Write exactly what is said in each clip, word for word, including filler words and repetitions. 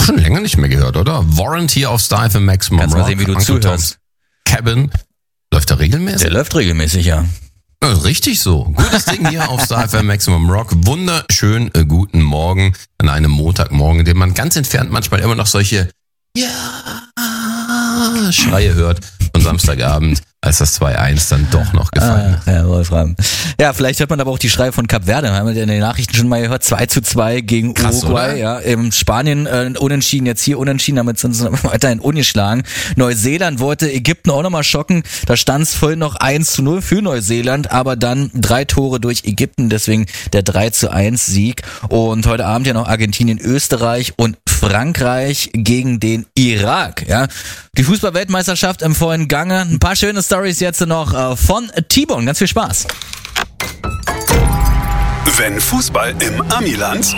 Auch schon länger nicht mehr gehört, oder? Warranty auf Style für Maximum Kannst Rock. mal sehen, wie du Uncle zuhörst. Tom's Cabin. Läuft er regelmäßig? Der läuft regelmäßig, ja. Ja, richtig so. Gutes Ding hier auf Style für Maximum Rock. Wunderschön äh, guten Morgen an einem Montagmorgen, in dem man ganz entfernt manchmal immer noch solche Ja Schreie hört von Samstagabend, als das zwei eins dann doch noch gefallen ist. Ah, ja, Wolfram. Ja, vielleicht hört man aber auch die Schreie von Kap Verde. Haben wir in den Nachrichten schon mal gehört. zwei zu zwei gegen Krass, Uruguay. oder? Ja, in Spanien äh, unentschieden, jetzt hier unentschieden, damit sind sie weiterhin ungeschlagen. Neuseeland wollte Ägypten auch nochmal schocken. Da stand es vorhin noch eins zu null für Neuseeland, aber dann drei Tore durch Ägypten, deswegen der drei zu eins Sieg. Und heute Abend ja noch Argentinien, Österreich und Frankreich gegen den Irak. Ja, die Fußball-Weltmeisterschaft im vollen Gange. Ein paar schöne Stories jetzt noch äh, von T-Bone. Ganz viel Spaß. Wenn Fußball im Amiland,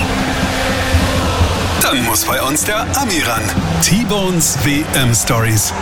dann muss bei uns der Ami ran. T-Bones W M Stories.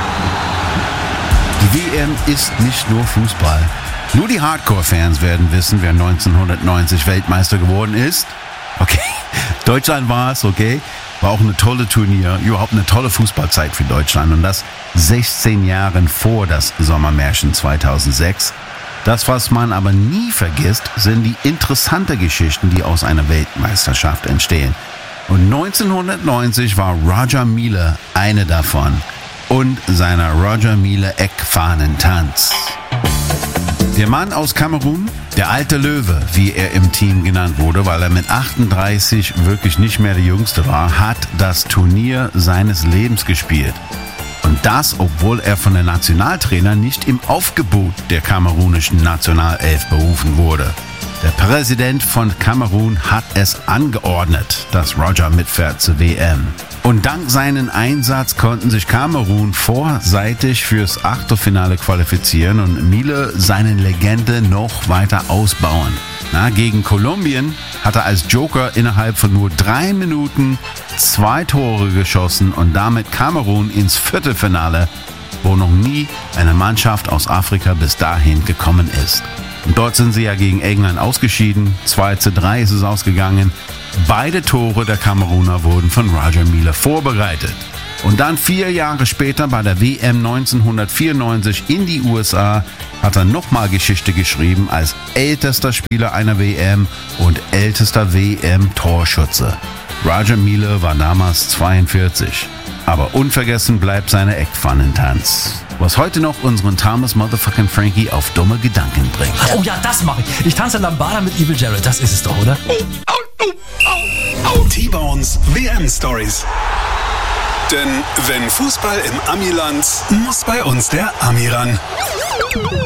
Die W M ist nicht nur Fußball. Nur die Hardcore-Fans werden wissen, wer neunzehnhundertneunzig Weltmeister geworden ist. Okay, Deutschland war es, okay. War auch eine tolle Turnier, überhaupt eine tolle Fußballzeit für Deutschland. Und das sechzehn Jahre vor das Sommermärchen zweitausendsechs. Das, was man aber nie vergisst, sind die interessanten Geschichten, die aus einer Weltmeisterschaft entstehen. Und neunzehnhundertneunzig war Roger Milla eine davon. Und seiner Roger Milla Eckfahnentanz. Der Mann aus Kamerun, der alte Löwe, wie er im Team genannt wurde, weil er mit achtunddreißig wirklich nicht mehr der Jüngste war, hat das Turnier seines Lebens gespielt. Und das, obwohl er von der Nationaltrainer nicht im Aufgebot der kamerunischen Nationalelf berufen wurde. Der Präsident von Kamerun hat es angeordnet, dass Roger mitfährt zur W M. Und dank seinen Einsatz konnten sich Kamerun vorseitig fürs Achtelfinale qualifizieren und Milla seine Legende noch weiter ausbauen. Na, gegen Kolumbien hat er als Joker innerhalb von nur drei Minuten zwei Tore geschossen und damit Kamerun ins Viertelfinale, wo noch nie eine Mannschaft aus Afrika bis dahin gekommen ist. Und dort sind sie ja gegen England ausgeschieden. zwei zu drei ist es ausgegangen. Beide Tore der Kameruner wurden von Roger Milla vorbereitet. Und dann vier Jahre später bei der W M neunzehnhundertvierundneunzig in die U S A hat er nochmal Geschichte geschrieben als ältester Spieler einer W M und ältester W M-Torschütze. Roger Milla war damals zweiundvierzig. Aber unvergessen bleibt seine Eckpfannentanz, was heute noch unseren Thomas Motherfucking Frankie auf dumme Gedanken bringt. Oh ja, das mache ich. Ich tanze Lambada mit Evil Jared, das ist es doch, oder? T-Bones W M Stories. Denn wenn Fußball im Amiland, muss bei uns der Ami ran.